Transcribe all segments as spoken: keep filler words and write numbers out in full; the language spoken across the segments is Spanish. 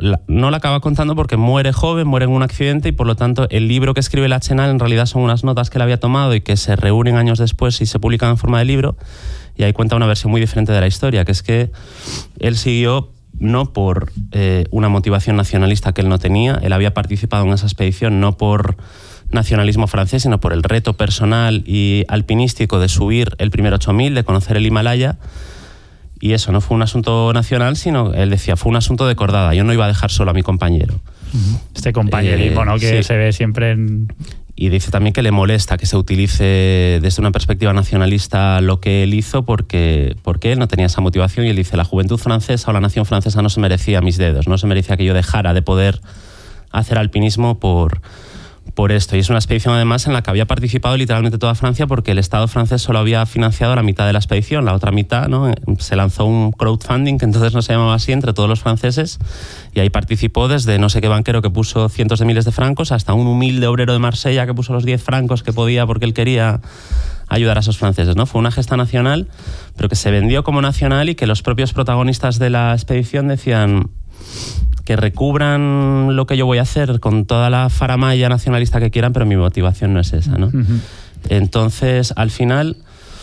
la, no la acaba contando porque muere joven, muere en un accidente y por lo tanto el libro que escribe Lachenal en realidad son unas notas que él había tomado y que se reúnen años después y se publican en forma de libro, y ahí cuenta una versión muy diferente de la historia, que es que él siguió no por eh, una motivación nacionalista que él no tenía, él había participado en esa expedición no por nacionalismo francés, sino por el reto personal y alpinístico de subir el primer ocho mil, de conocer el Himalaya. Y eso no fue un asunto nacional, sino, él decía, fue un asunto de cordada. Yo no iba a dejar solo a mi compañero. Este compañerismo, eh, ¿no? Que sí. se ve siempre en... Y dice también que le molesta que se utilice desde una perspectiva nacionalista lo que él hizo porque, porque él no tenía esa motivación, y él dice, la juventud francesa o la nación francesa no se merecía mis dedos, no se merecía que yo dejara de poder hacer alpinismo por... por esto. Y es una expedición además en la que había participado literalmente toda Francia, porque el Estado francés solo había financiado la mitad de la expedición, la otra mitad, ¿no? Se lanzó un crowdfunding, que entonces no se llamaba así, entre todos los franceses, y ahí participó desde no sé qué banquero que puso cientos de miles de francos hasta un humilde obrero de Marsella que puso los diez francos que podía porque él quería ayudar a esos franceses, ¿no? Fue una gesta nacional, pero que se vendió como nacional, y que los propios protagonistas de la expedición decían que recubran lo que yo voy a hacer con toda la faramalla nacionalista que quieran, pero mi motivación no es esa, ¿no? Uh-huh. Entonces, al final,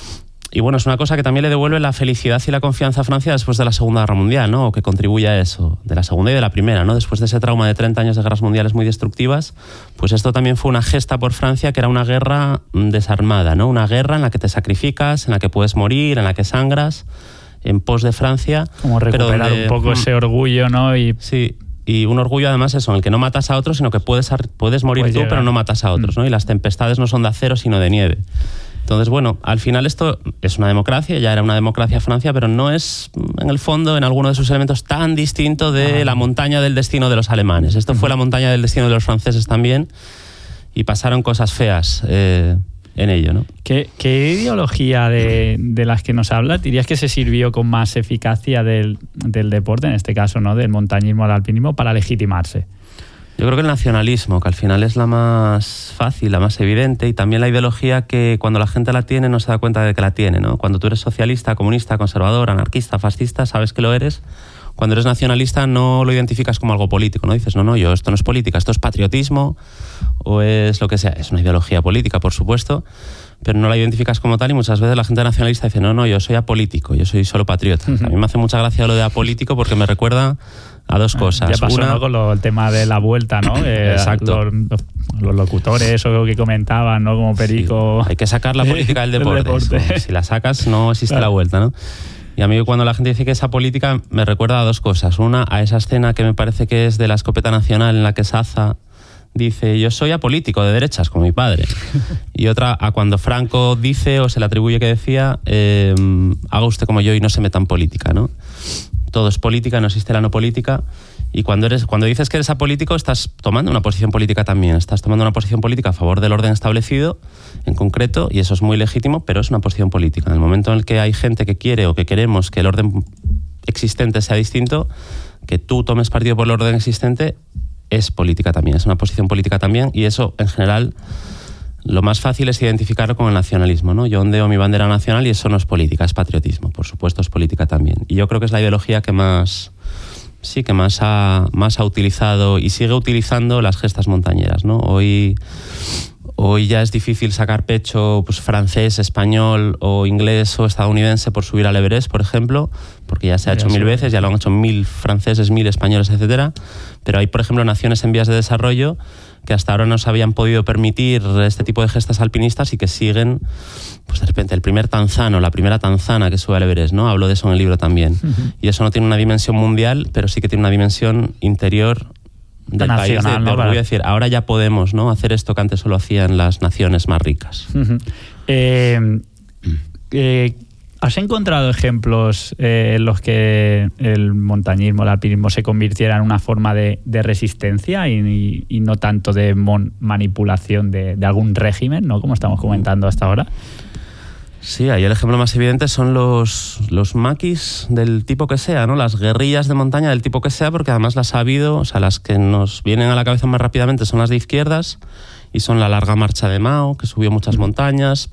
y bueno, es una cosa que también le devuelve la felicidad y la confianza a Francia después de la Segunda Guerra Mundial, ¿no? O que contribuye a eso, de la Segunda y de la Primera, ¿no? Después de ese trauma de treinta años de guerras mundiales muy destructivas, pues esto también fue una gesta por Francia, que era una guerra desarmada, ¿no? Una guerra en la que te sacrificas, en la que puedes morir, en la que sangras, en pos de Francia. Como recuperar donde, un poco ese orgullo, ¿no? Y... Sí, y un orgullo además eso, en el que no matas a otros, sino que puedes, puedes morir pues tú, llegar. Pero no matas a otros, ¿no? Y las tempestades no son de acero, sino de nieve. Entonces, bueno, al final esto es una democracia, ya era una democracia Francia, pero no es, en el fondo, en alguno de sus elementos, tan distinto de ah. la montaña del destino de los alemanes. Esto uh-huh. fue la montaña del destino de los franceses también, y pasaron cosas feas eh, en ello, ¿no? ¿Qué, qué ideología de, de las que nos hablas dirías que se sirvió con más eficacia del, del deporte, en este caso, ¿no? Del montañismo al alpinismo, para legitimarse? Yo creo que el nacionalismo, que al final es la más fácil, la más evidente, y también la ideología que cuando la gente la tiene no se da cuenta de que la tiene, ¿no? Cuando tú eres socialista, comunista, conservador, anarquista, fascista, sabes que lo eres. Cuando eres nacionalista no lo identificas como algo político, ¿no? Dices, no, no, yo, esto no es política, esto es patriotismo, o es lo que sea. Es una ideología política, por supuesto, pero no la identificas como tal, y muchas veces la gente nacionalista dice, no, no, yo soy apolítico, yo soy solo patriota. Uh-huh. A mí me hace mucha gracia lo de apolítico porque me recuerda a dos cosas. Ya pasó, Una, ¿no? Con lo, el tema de la vuelta, ¿no? Eh, Exacto. Los, los locutores o que comentaban, ¿no? Como Perico. Sí, hay que sacar la política del deporte. deporte. Eso, si la sacas no existe claro. la vuelta, ¿no? Y a mí cuando la gente dice que esa política me recuerda a dos cosas. Una, a esa escena que me parece que es de la escopeta nacional, en la que Saza dice, yo soy apolítico de derechas, como mi padre. Y otra, a cuando Franco dice, o se le atribuye que decía, eh, haga usted como yo y no se meta en política, ¿no? Todo es política, no existe la no política. Y cuando, eres, cuando dices que eres apolítico, estás tomando una posición política también. Estás tomando una posición política a favor del orden establecido, en concreto, y eso es muy legítimo, pero es una posición política. En el momento en el que hay gente que quiere o que queremos que el orden existente sea distinto, que tú tomes partido por el orden existente, es política también, es una posición política también, y eso, en general, lo más fácil es identificarlo con el nacionalismo, ¿no? Yo ondeo mi bandera nacional y eso no es política, es patriotismo, por supuesto es política también. Y yo creo que es la ideología que más... Sí, que más ha, más ha utilizado y sigue utilizando las gestas montañeras, ¿no? Hoy, hoy ya es difícil sacar pecho, pues, francés, español o inglés o estadounidense por subir al Everest, por ejemplo, porque ya se ha hecho mil veces, ya lo han hecho mil franceses, mil españoles, etcétera. Pero hay, por ejemplo, naciones en vías de desarrollo que hasta ahora no se habían podido permitir este tipo de gestas alpinistas y que siguen, pues de repente, el primer tanzano, la primera tanzana que sube al Everest, ¿no? Hablo de eso en el libro también. Uh-huh. Y eso no tiene una dimensión mundial, pero sí que tiene una dimensión interior del nacional, país, de, de ¿no? orgullo. Para... decir, ahora ya podemos, ¿no?, hacer esto que antes solo hacían las naciones más ricas. Uh-huh. eh, eh, ¿Has encontrado ejemplos eh, en los que el montañismo, el alpinismo se convirtiera en una forma de, de resistencia y, y, y no tanto de mon- manipulación de, de algún régimen, ¿no?, como estamos comentando hasta ahora? Sí, ahí el ejemplo más evidente son los, los maquis del tipo que sea, ¿no? Las guerrillas de montaña del tipo que sea, porque además las ha habido, o sea, las que nos vienen a la cabeza más rápidamente son las de izquierdas, y son la larga marcha de Mao, que subió muchas montañas,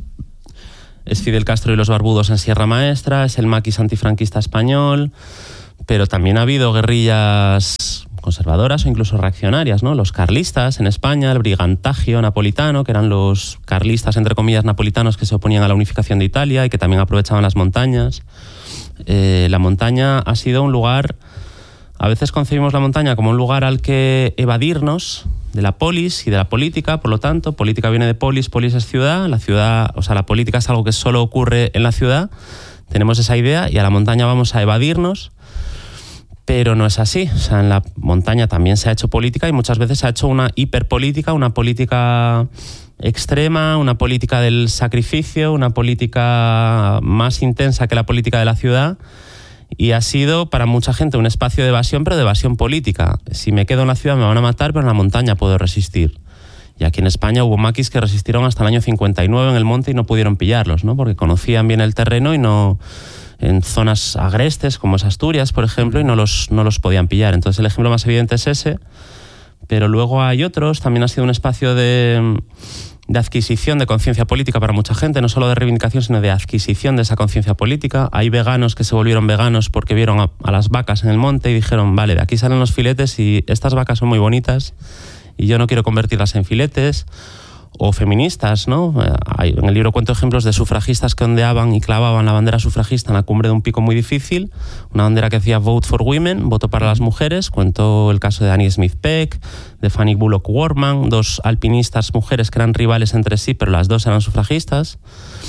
es Fidel Castro y los barbudos en Sierra Maestra, es el maquis antifranquista español, pero también ha habido guerrillas conservadoras o incluso reaccionarias, ¿no? Los carlistas en España, el brigantagio napolitano, que eran los carlistas, entre comillas, napolitanos que se oponían a la unificación de Italia y que también aprovechaban las montañas. Eh, la montaña ha sido un lugar, a veces concebimos la montaña como un lugar al que evadirnos de la polis y de la política, por lo tanto, política viene de polis, polis es ciudad, la ciudad, o sea, la política es algo que solo ocurre en la ciudad, tenemos esa idea y a la montaña vamos a evadirnos. Pero no es así. O sea, en la montaña también se ha hecho política y muchas veces se ha hecho una hiperpolítica, una política extrema, una política del sacrificio, una política más intensa que la política de la ciudad. Y ha sido para mucha gente un espacio de evasión, pero de evasión política. Si me quedo en la ciudad me van a matar, pero en la montaña puedo resistir. Y aquí en España hubo maquis que resistieron hasta el año cincuenta y nueve en el monte y no pudieron pillarlos, ¿no? Porque conocían bien el terreno y no... en zonas agrestes como es Asturias, por ejemplo, y no los, no los podían pillar. Entonces el ejemplo más evidente es ese, pero luego hay otros. También ha sido un espacio de, de adquisición de conciencia política para mucha gente, no solo de reivindicación, sino de adquisición de esa conciencia política. Hay veganos que se volvieron veganos porque vieron a, a las vacas en el monte y dijeron, vale, de aquí salen los filetes y estas vacas son muy bonitas y yo no quiero convertirlas en filetes. O feministas, ¿no? Hay, en el libro cuento ejemplos de sufragistas que ondeaban y clavaban la bandera sufragista en la cumbre de un pico muy difícil, una bandera que decía Vote for Women, voto para las mujeres. Cuento el caso de Annie Smith Peck, de Fanny Bullock Warman, dos alpinistas mujeres que eran rivales entre sí, pero las dos eran sufragistas.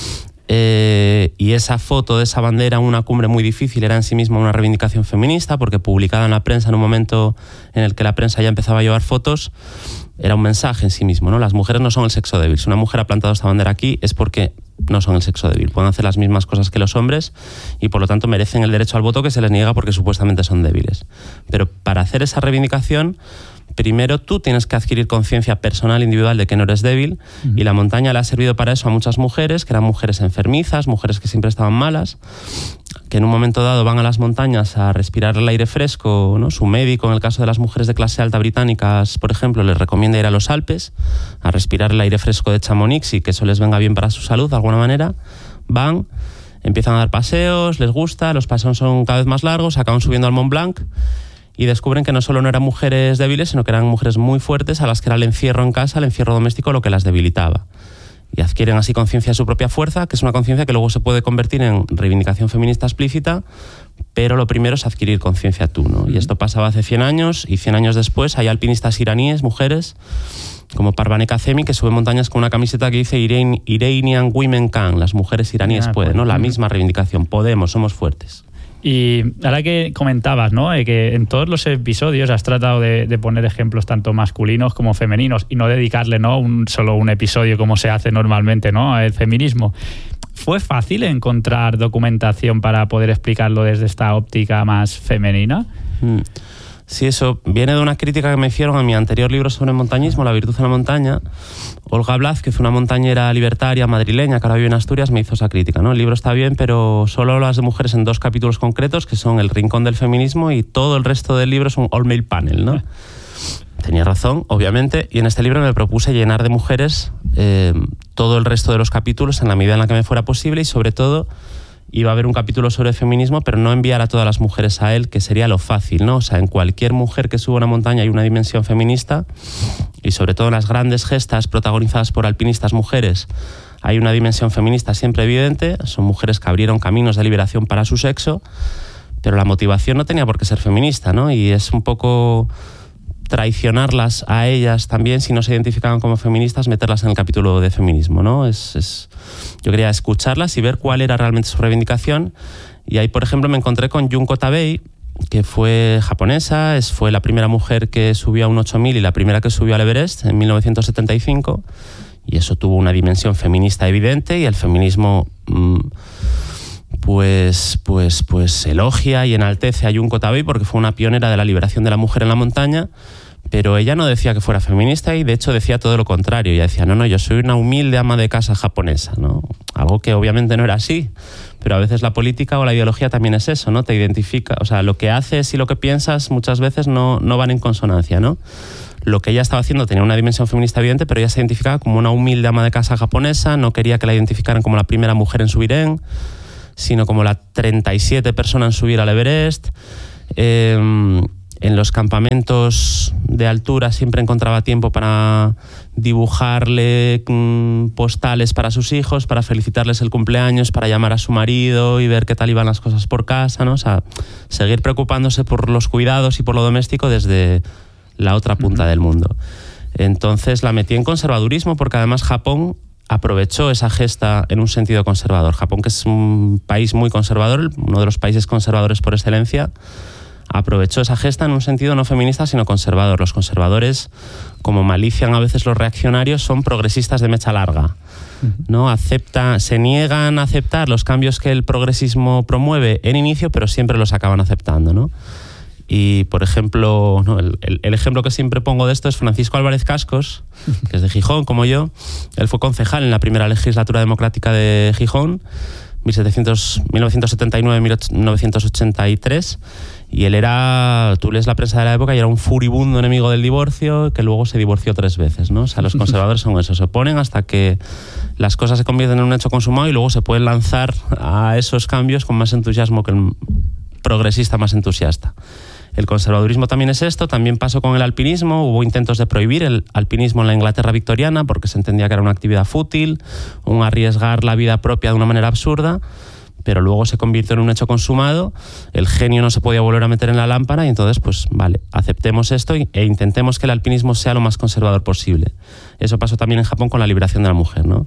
Eh, y esa foto de esa bandera en una cumbre muy difícil era en sí misma una reivindicación feminista, porque publicada en la prensa en un momento en el que la prensa ya empezaba a llevar fotos, era un mensaje en sí mismo, ¿no? Las mujeres no son el sexo débil. Si una mujer ha plantado esta bandera aquí es porque no son el sexo débil. Pueden hacer las mismas cosas que los hombres y por lo tanto merecen el derecho al voto que se les niega porque supuestamente son débiles. Pero para hacer esa reivindicación, primero tú tienes que adquirir conciencia personal, individual, de que no eres débil. Uh-huh. Y la montaña le ha servido para eso a muchas mujeres, que eran mujeres enfermizas, mujeres que siempre estaban malas, que en un momento dado van a las montañas a respirar el aire fresco, ¿no? Su médico, en el caso de las mujeres de clase alta británicas, por ejemplo, les recomienda ir a los Alpes a respirar el aire fresco de Chamonix y que eso les venga bien para su salud de alguna manera. Van, empiezan a dar paseos, les gusta, los paseos son cada vez más largos, acaban subiendo al Mont Blanc y descubren que no solo no eran mujeres débiles, sino que eran mujeres muy fuertes a las que era el encierro en casa, el encierro doméstico, lo que las debilitaba. Y adquieren así conciencia de su propia fuerza, que es una conciencia que luego se puede convertir en reivindicación feminista explícita, pero lo primero es adquirir conciencia tú, ¿no? Y esto pasaba hace cien años, y cien años después hay alpinistas iraníes, mujeres, como Parvane Kazemi, que suben montañas con una camiseta que dice Iran, Iranian Women Can, las mujeres iraníes ah, pueden, ¿no? La misma reivindicación, podemos, somos fuertes. Y ahora que comentabas, ¿no? Eh, que en todos los episodios has tratado de, de poner ejemplos tanto masculinos como femeninos y no dedicarle, ¿no? un, solo un episodio como se hace normalmente, ¿no? El feminismo. ¿Fue fácil encontrar documentación para poder explicarlo desde esta óptica más femenina? Mm. Sí, eso viene de una crítica que me hicieron a mi anterior libro sobre montañismo, La virtud en la montaña. Olga Blázquez, una montañera libertaria madrileña que ahora vive en Asturias, me hizo esa crítica, ¿no? El libro está bien, pero solo hablas de mujeres en dos capítulos concretos, que son El rincón del feminismo, y todo el resto del libro es un all-male panel, ¿no? Tenía razón, obviamente, y en este libro me propuse llenar de mujeres eh, todo el resto de los capítulos en la medida en la que me fuera posible, y sobre todo iba a haber un capítulo sobre feminismo, pero no enviar a todas las mujeres a él, que sería lo fácil, ¿no? O sea, en cualquier mujer que suba una montaña hay una dimensión feminista, y sobre todo en las grandes gestas protagonizadas por alpinistas mujeres hay una dimensión feminista siempre evidente. Son mujeres que abrieron caminos de liberación para su sexo, pero la motivación no tenía por qué ser feminista, ¿no? Y es un poco traicionarlas a ellas también, si no se identificaban como feministas, meterlas en el capítulo de feminismo, ¿no? Es, es, yo quería escucharlas y ver cuál era realmente su reivindicación. Y ahí, por ejemplo, me encontré con Junko Tabei, que fue japonesa, es, fue la primera mujer que subió a un ocho mil y la primera que subió al Everest en mil novecientos setenta y cinco, y eso tuvo una dimensión feminista evidente, y el feminismo mmm, pues, pues, pues elogia y enaltece a Junko Tabei porque fue una pionera de la liberación de la mujer en la montaña. Pero ella no decía que fuera feminista, y de hecho decía todo lo contrario. Ella decía, no, no, yo soy una humilde ama de casa japonesa, ¿no? Algo que obviamente no era así, pero a veces la política o la ideología también es eso, ¿no? Te identifica, o sea, lo que haces y lo que piensas muchas veces no, no van en consonancia, ¿no? Lo que ella estaba haciendo tenía una dimensión feminista evidente, pero ella se identificaba como una humilde ama de casa japonesa, no quería que la identificaran como la primera mujer en subir en, sino como la treinta y siete persona en subir al Everest. Eh, En los campamentos de altura siempre encontraba tiempo para dibujarle mmm, postales para sus hijos, para felicitarles el cumpleaños, para llamar a su marido y ver qué tal iban las cosas por casa, ¿no? O sea, seguir preocupándose por los cuidados y por lo doméstico desde la otra punta uh-huh. del mundo. Entonces la metí en conservadurismo porque además Japón aprovechó esa gesta en un sentido conservador. Japón, que es un país muy conservador, uno de los países conservadores por excelencia, aprovechó esa gesta en un sentido no feminista, sino conservador. Los conservadores, como malician a veces los reaccionarios, son progresistas de mecha larga, ¿no? Acepta, se niegan a aceptar los cambios que el progresismo promueve en inicio, pero siempre los acaban aceptando, ¿no? Y, por ejemplo, ¿no? el, el, el ejemplo que siempre pongo de esto es Francisco Álvarez Cascos, que es de Gijón, como yo. Él fue concejal en la primera legislatura democrática de Gijón, mil novecientos setenta y nueve a mil novecientos ochenta y tres, y él era, tú lees la prensa de la época y era un furibundo enemigo del divorcio, que luego se divorció tres veces, ¿no? O sea, los conservadores son eso, se oponen hasta que las cosas se convierten en un hecho consumado y luego se pueden lanzar a esos cambios con más entusiasmo que el progresista más entusiasta. El conservadurismo también es esto, también pasó con el alpinismo, hubo intentos de prohibir el alpinismo en la Inglaterra victoriana porque se entendía que era una actividad fútil, un arriesgar la vida propia de una manera absurda, pero luego se convirtió en un hecho consumado, el genio no se podía volver a meter en la lámpara y entonces, pues vale, aceptemos esto e intentemos que el alpinismo sea lo más conservador posible. Eso pasó también en Japón con la liberación de la mujer, ¿no?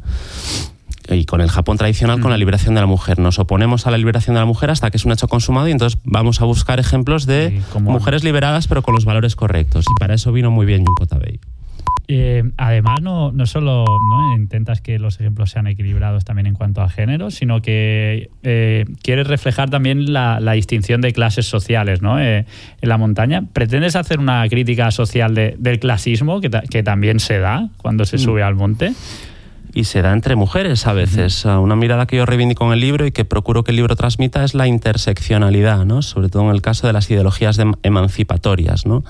Y con el Japón tradicional, con la liberación de la mujer. Nos oponemos a la liberación de la mujer hasta que es un hecho consumado y entonces vamos a buscar ejemplos de sí, mujeres liberadas pero con los valores correctos. Y para eso vino muy bien Junko Tabei. Eh, además, no, no solo ¿no? intentas que los ejemplos sean equilibrados también en cuanto a género, sino que eh, quieres reflejar también la, la distinción de clases sociales, ¿no? eh, en la montaña. ¿Pretendes hacer una crítica social de, del clasismo que, ta- que también se da cuando se sube al monte? Y se da entre mujeres a veces. Uh-huh. Una mirada que yo reivindico en el libro y que procuro que el libro transmita es la interseccionalidad, ¿no? Sobre todo en el caso de las ideologías de emancipatorias, ¿no?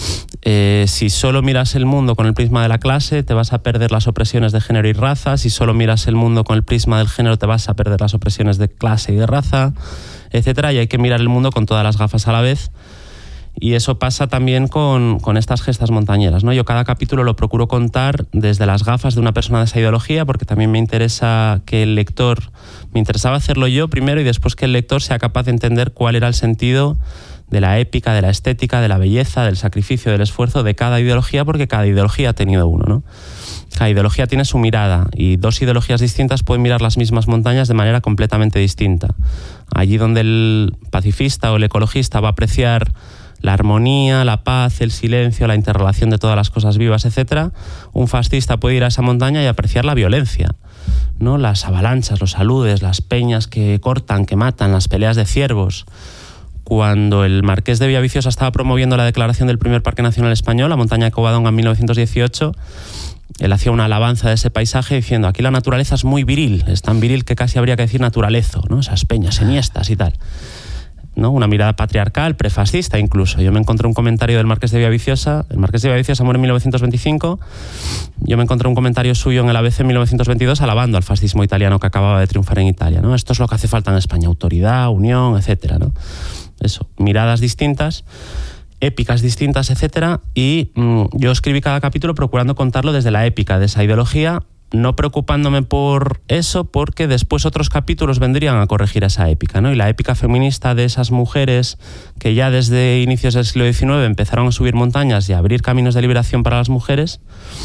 Eh, si solo miras el mundo con el prisma de la clase, te vas a perder las opresiones de género y raza. Si solo miras el mundo con el prisma del género, te vas a perder las opresiones de clase y de raza, etcétera. Y hay que mirar el mundo con todas las gafas a la vez. Y eso pasa también con, con estas gestas montañeras, ¿no? Yo cada capítulo lo procuro contar desde las gafas de una persona de esa ideología, porque también me interesa que el lector, me interesaba hacerlo yo primero y después que el lector sea capaz de entender cuál era el sentido de la épica, de la estética, de la belleza, del sacrificio, del esfuerzo de cada ideología, porque cada ideología ha tenido uno, ¿no? Cada ideología tiene su mirada y dos ideologías distintas pueden mirar las mismas montañas de manera completamente distinta. Allí donde el pacifista o el ecologista va a apreciar la armonía, la paz, el silencio, la interrelación de todas las cosas vivas, etcétera, un fascista puede ir a esa montaña y apreciar la violencia, ¿no? Las avalanchas, los aludes, las peñas que cortan, que matan, las peleas de ciervos. Cuando el marqués de Villaviciosa estaba promoviendo la declaración del primer Parque Nacional Español, la montaña de Covadonga, en mil novecientos dieciocho, él hacía una alabanza de ese paisaje diciendo: aquí la naturaleza es muy viril, es tan viril que casi habría que decir naturalezo, ¿no? Esas peñas enhiestas y tal, ¿no? Una mirada patriarcal, prefascista incluso. Yo me encontré un comentario del Marqués de Villaviciosa, el Marqués de Villaviciosa muere en mil novecientos veinticinco, yo me encontré un comentario suyo en el A B C en mil novecientos veintidós alabando al fascismo italiano que acababa de triunfar en Italia, ¿no? Esto es lo que hace falta en España, autoridad, unión, etcétera, ¿no? Eso, miradas distintas, épicas distintas, etcétera, y mmm, yo escribí cada capítulo procurando contarlo desde la épica de esa ideología, no preocupándome por eso, porque después otros capítulos vendrían a corregir esa épica, ¿no? Y la épica feminista de esas mujeres que ya desde inicios del siglo diecinueve empezaron a subir montañas y a abrir caminos de liberación para las mujeres.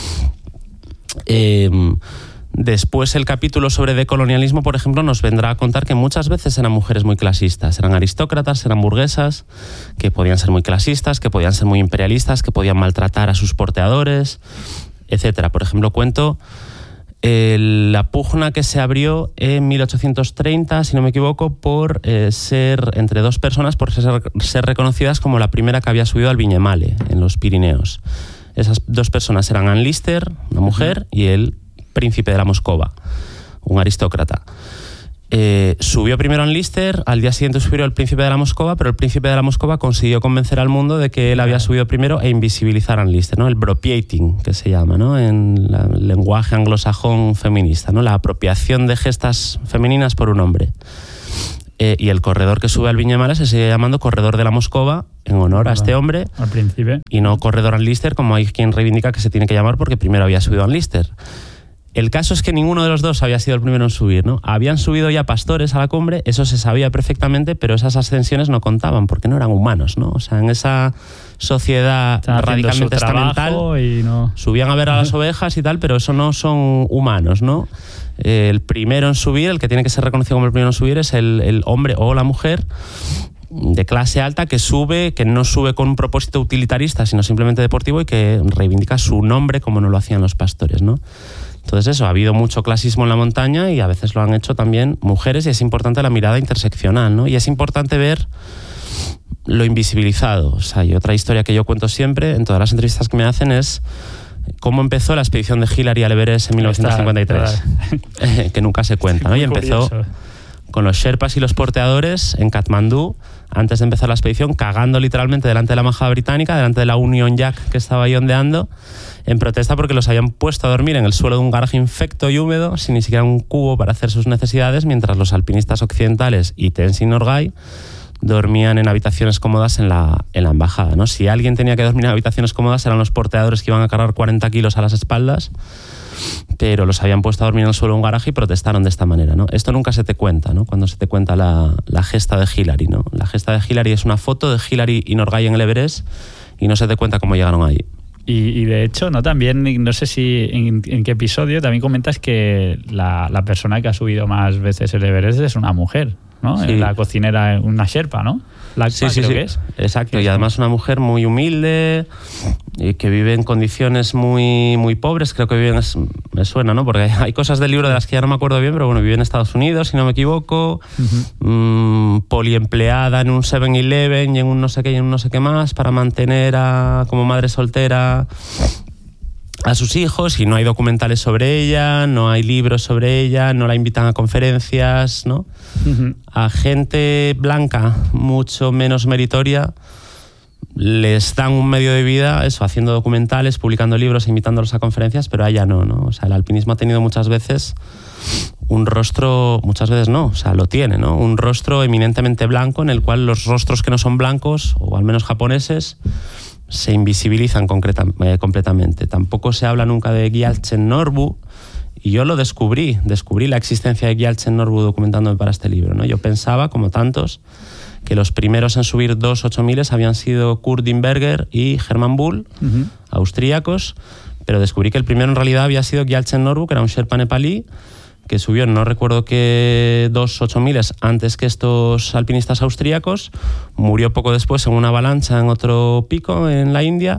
Eh, después el capítulo sobre decolonialismo, por ejemplo, nos vendrá a contar que muchas veces eran mujeres muy clasistas, eran aristócratas, eran burguesas, que podían ser muy clasistas, que podían ser muy imperialistas, que podían maltratar a sus porteadores, etcétera. Por ejemplo, cuento la pugna que se abrió en mil ochocientos treinta, si no me equivoco, por eh, ser entre dos personas, por ser, ser reconocidas como la primera que había subido al Viñemale, en los Pirineos. Esas dos personas eran Anne Lister, una mujer, y el príncipe de la Moscova, un aristócrata. Eh, subió primero Anne Lister, al día siguiente subió el príncipe de la Moscova, pero el príncipe de la Moscova consiguió convencer al mundo de que él había subido primero e invisibilizar a Anne Lister, ¿no? El bropiating, que se llama, ¿no? En la, el lenguaje anglosajón feminista, ¿no? La apropiación de gestas femeninas por un hombre. Eh, y el corredor que sube al Viñamala se sigue llamando Corredor de la Moscova, en honor a este hombre. Al príncipe. Y no Corredor al Lister, como hay quien reivindica que se tiene que llamar porque primero había subido al Lister. El caso es que ninguno de los dos había sido el primero en subir, ¿no? Habían subido ya pastores a la cumbre, eso se sabía perfectamente, pero esas ascensiones no contaban porque no eran humanos, ¿no? O sea, en esa sociedad radicalmente estamental y no... subían a ver a las ovejas y tal, pero eso no son humanos, ¿no? Eh, el primero en subir, el que tiene que ser reconocido como el primero en subir, es el, el hombre o la mujer de clase alta que sube, que no sube con un propósito utilitarista, sino simplemente deportivo y que reivindica su nombre como no lo hacían los pastores, ¿no? Entonces eso, ha habido mucho clasismo en la montaña y a veces lo han hecho también mujeres y es importante la mirada interseccional, ¿no? Y es importante ver lo invisibilizado. O sea, y otra historia que yo cuento siempre en todas las entrevistas que me hacen es cómo empezó la expedición de Hillary al Everest en mil novecientos cincuenta y tres, eh, que nunca se cuenta, ¿no? Y empezó con los Sherpas y los porteadores en Katmandú, antes de empezar la expedición, cagando literalmente delante de la embajada británica, delante de la Union Jack que estaba ahí ondeando, en protesta porque los habían puesto a dormir en el suelo de un garaje infecto y húmedo, sin ni siquiera un cubo para hacer sus necesidades, mientras los alpinistas occidentales y Tenzin Norgay dormían en habitaciones cómodas en la, en la embajada, ¿no? Si alguien tenía que dormir en habitaciones cómodas eran los porteadores que iban a cargar cuarenta kilos a las espaldas, pero los habían puesto a dormir en el suelo de un garaje y protestaron de esta manera, ¿no? Esto nunca se te cuenta, ¿no? Cuando se te cuenta la, la gesta de Hillary, ¿no? La gesta de Hillary es una foto de Hillary y Norgay en el Everest y no se te cuenta cómo llegaron ahí. Y, y de hecho, no también, no sé si en, en qué episodio también comentas que la, la persona que ha subido más veces el Everest es una mujer, ¿no? Sí. La cocinera, una Sherpa, ¿no? La sí, sí, creo sí. que es. Exacto, y además una mujer muy humilde y que vive en condiciones muy, muy pobres, creo que vive en, me suena, ¿no? Porque hay cosas del libro de las que ya no me acuerdo bien, pero bueno, vive en Estados Unidos, si no me equivoco, uh-huh. mmm, poliempleada en un seven eleven y en un no sé qué y en un no sé qué más para mantener a, como madre soltera a sus hijos, y no hay documentales sobre ella, no hay libros sobre ella, no la invitan a conferencias, ¿no? Uh-huh. A gente blanca mucho menos meritoria les dan un medio de vida, eso, haciendo documentales, publicando libros, invitándolos a conferencias, pero a ella no, ¿no? O sea, el alpinismo ha tenido muchas veces un rostro, muchas veces no, o sea, lo tiene, ¿no? Un rostro eminentemente blanco en el cual los rostros que no son blancos, o al menos japoneses, se invisibilizan concreta, eh, completamente. Tampoco se habla nunca de Gyaltsen Norbu, y yo lo descubrí, descubrí la existencia de Gyaltsen Norbu documentándome para este libro, ¿no? Yo pensaba, como tantos, que los primeros en subir dos ocho miles habían sido Kurt Dimberger y Hermann Bull, uh-huh. austríacos, pero descubrí que el primero en realidad había sido Gyaltsen Norbu, que era un Sherpa nepalí, que subió, no recuerdo qué, dos ocho miles antes que estos alpinistas austríacos, murió poco después en una avalancha en otro pico en la India,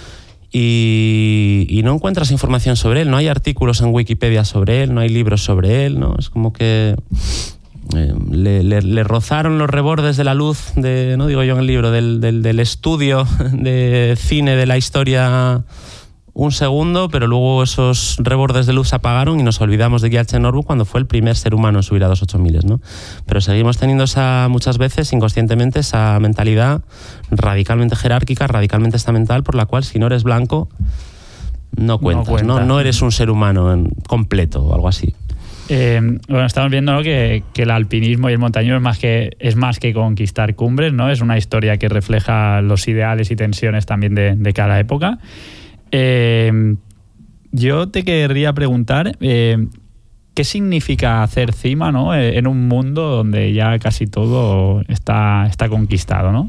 y, y no encuentras información sobre él, no hay artículos en Wikipedia sobre él, no hay libros sobre él, ¿no? Es como que eh, le, le, le rozaron los rebordes de la luz, de, no digo yo en el libro, del, del, del estudio de cine de la historia un segundo, pero luego esos rebordes de luz se apagaron y nos olvidamos de Gyaltsen Norbu cuando fue el primer ser humano en subir a dos ocho miles, ¿no? Pero seguimos teniendo esa, muchas veces, inconscientemente, esa mentalidad radicalmente jerárquica, radicalmente estamental, por la cual si no eres blanco, no cuentas, no, cuenta. no, no eres un ser humano en, completo o algo así. Eh, bueno, estamos viendo, ¿no?, que, que el alpinismo y el montañismo es más que, es más que conquistar cumbres, ¿no? Es una historia que refleja los ideales y tensiones también de, de cada época. Eh, yo te querría preguntar eh, ¿qué significa hacer cima, ¿no?, eh, en un mundo donde ya casi todo está, está conquistado, ¿no?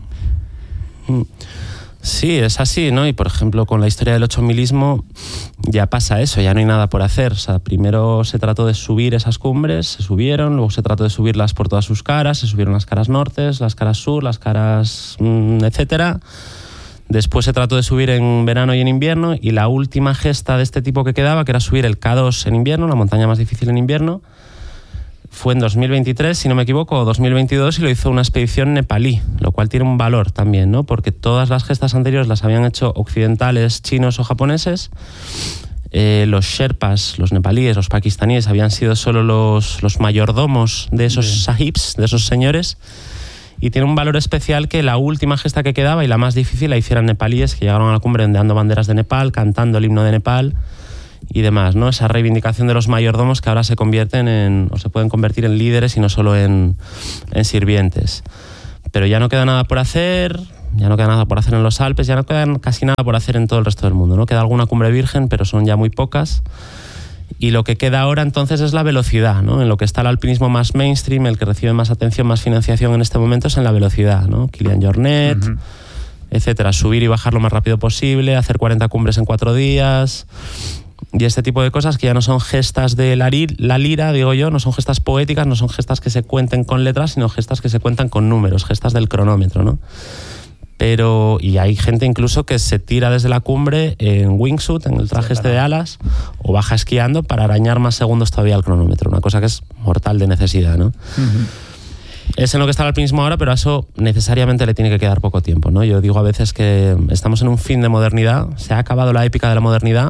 Sí, es así, ¿no? Y por ejemplo con la historia del ocho milismo ya pasa eso, ya no hay nada por hacer. O sea, primero se trató de subir esas cumbres, se subieron, luego se trató de subirlas por todas sus caras, se subieron las caras nortes, las caras sur, las caras mmm, etcétera. Después se trató de subir en verano y en invierno, y la última gesta de este tipo que quedaba, que era subir el K dos en invierno, la montaña más difícil en invierno, fue en dos mil veintitrés, si no me equivoco, o dos mil veintidós, y lo hizo una expedición nepalí, lo cual tiene un valor también, ¿no? Porque todas las gestas anteriores las habían hecho occidentales, chinos o japoneses. Eh, los sherpas, los nepalíes, los pakistaníes habían sido solo los, los mayordomos de esos Bien. sahibs, de esos señores. Y tiene un valor especial que la última gesta que quedaba y la más difícil la hicieran nepalíes, que llegaron a la cumbre ondeando banderas de Nepal, cantando el himno de Nepal y demás, ¿no? Esa reivindicación de los mayordomos que ahora se convierten en, o se pueden convertir en líderes y no solo en, en sirvientes. Pero ya no queda nada por hacer, ya no queda nada por hacer en los Alpes, ya no queda casi nada por hacer en todo el resto del mundo, ¿no? Queda alguna cumbre virgen, pero son ya muy pocas. Y lo que queda ahora entonces es la velocidad, ¿no? En lo que está el alpinismo más mainstream, el que recibe más atención, más financiación en este momento es en la velocidad, ¿no? Kilian Jornet, uh-huh. etcétera. Subir y bajar lo más rápido posible, hacer cuarenta cumbres en cuatro días y este tipo de cosas que ya no son gestas de la, la lira, digo yo, no son gestas poéticas, no son gestas que se cuenten con letras, sino gestas que se cuentan con números, gestas del cronómetro, ¿no? Pero, y hay gente incluso que se tira desde la cumbre en wingsuit, en el traje sí, este de alas, o baja esquiando para arañar más segundos todavía al cronómetro, una cosa que es mortal de necesidad, ¿no? Uh-huh. Es en lo que está el alpinismo ahora, pero a eso necesariamente le tiene que quedar poco tiempo, ¿no? Yo digo a veces que estamos en un fin de modernidad, se ha acabado la épica de la modernidad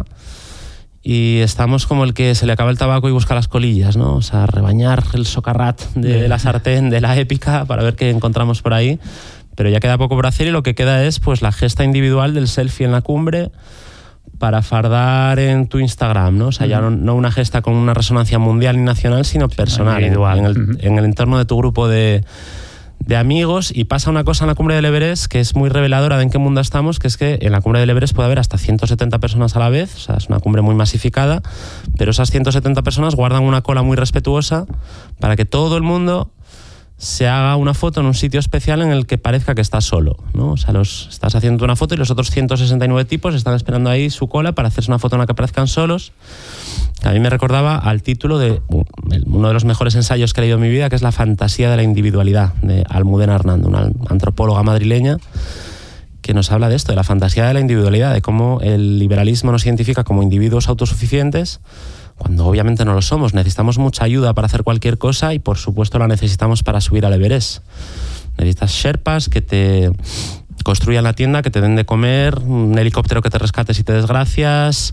y estamos como el que se le acaba el tabaco y busca las colillas, ¿no? O sea, rebañar el socarrat de la sartén de la épica para ver qué encontramos por ahí. Pero ya queda poco por hacer y lo que queda es pues la gesta individual del selfie en la cumbre para fardar en tu Instagram, ¿no? O sea, ya no, no una gesta con una resonancia mundial ni nacional, sino personal, individual. En, en, el, uh-huh. en el entorno de tu grupo de, de amigos. Y pasa una cosa en la cumbre del Everest que es muy reveladora de en qué mundo estamos, que es que en la cumbre del Everest puede haber hasta ciento setenta personas a la vez, o sea, es una cumbre muy masificada, pero esas ciento setenta personas guardan una cola muy respetuosa para que todo el mundo se haga una foto en un sitio especial en el que parezca que estás solo, ¿no? O sea, los, estás haciendo una foto y los otros ciento sesenta y nueve tipos están esperando ahí su cola para hacerse una foto en la que parezcan solos. Que a mí me recordaba al título de uno de los mejores ensayos que he leído en mi vida, que es La fantasía de la individualidad, de Almudena Hernando, una antropóloga madrileña que nos habla de esto, de la fantasía de la individualidad, de cómo el liberalismo nos identifica como individuos autosuficientes, cuando obviamente no lo somos. Necesitamos mucha ayuda para hacer cualquier cosa y por supuesto la necesitamos para subir al Everest. Necesitas sherpas que te construyan la tienda, que te den de comer, un helicóptero que te rescate si te desgracias,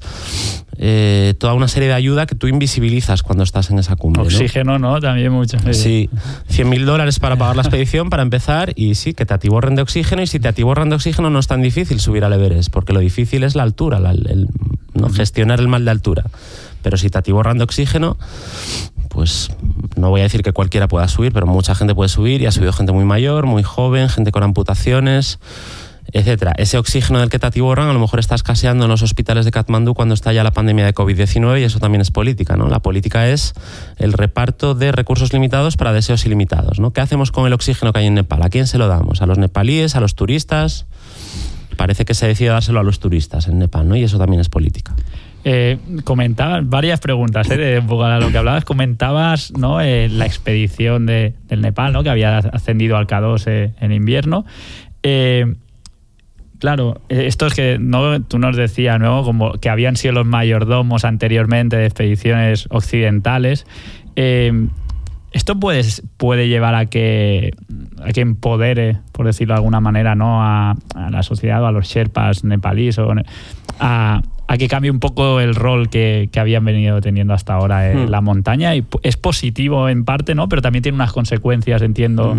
eh, toda una serie de ayuda que tú invisibilizas cuando estás en esa cumbre, ¿no? Oxígeno, ¿no? También mucho. Sí, cien mil dólares para pagar la expedición para empezar y sí, que te atiborren de oxígeno, y si te atiborran de oxígeno no es tan difícil subir al Everest, porque lo difícil es la altura, la, el, ¿no? gestionar el mal de altura. Pero si te atiborran de oxígeno, pues no voy a decir que cualquiera pueda subir, pero mucha gente puede subir y ha subido gente muy mayor, muy joven, gente con amputaciones, etcétera. Ese oxígeno del que te atiborran a lo mejor está escaseando en los hospitales de Katmandú cuando está ya la pandemia de covid diecinueve, y eso también es política, ¿no? La política es el reparto de recursos limitados para deseos ilimitados, ¿no? ¿Qué hacemos con el oxígeno que hay en Nepal? ¿A quién se lo damos? ¿A los nepalíes? ¿A los turistas? Parece que se decide dárselo a los turistas en Nepal, ¿no? Y eso también es política. Eh, comentabas varias preguntas, ¿eh? De un poco a lo que hablabas. Comentabas, ¿no? eh, la expedición de, del Nepal, ¿no? Que había ascendido al K dos eh, en invierno. Eh, claro, esto es que no, tú nos decías, ¿no? Como que habían sido los mayordomos anteriormente de expediciones occidentales. Eh, esto puede, puede llevar a que, a que empodere, por decirlo de alguna manera, ¿no? a, a la sociedad o a los sherpas nepalíes o a a que cambie un poco el rol que, que habían venido teniendo hasta ahora en mm. la montaña. Y es positivo en parte, ¿no? Pero también tiene unas consecuencias, entiendo. Mm.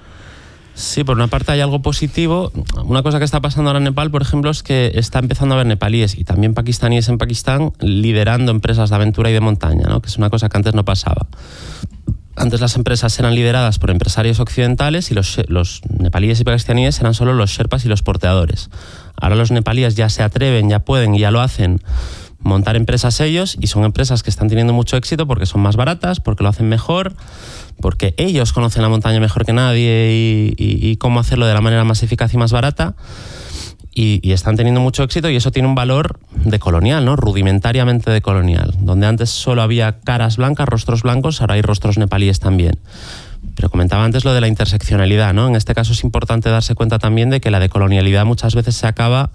Sí, por una parte hay algo positivo. Una cosa que está pasando ahora en Nepal, por ejemplo, es que está empezando a haber nepalíes y también pakistaníes en Pakistán liderando empresas de aventura y de montaña, ¿no? Que es una cosa que antes no pasaba. Antes las empresas eran lideradas por empresarios occidentales y los, los nepalíes y pakistaníes eran solo los sherpas y los porteadores. Ahora los nepalíes ya se atreven, ya pueden y ya lo hacen montar empresas ellos, y son empresas que están teniendo mucho éxito porque son más baratas, porque lo hacen mejor, porque ellos conocen la montaña mejor que nadie y, y, y cómo hacerlo de la manera más eficaz y más barata. Y, y están teniendo mucho éxito, y eso tiene un valor de colonial, ¿no? Rudimentariamente de colonial. Donde antes solo había caras blancas, rostros blancos, ahora hay rostros nepalíes también. Pero comentaba antes lo de la interseccionalidad, ¿no? En este caso es importante darse cuenta también de que la decolonialidad muchas veces se acaba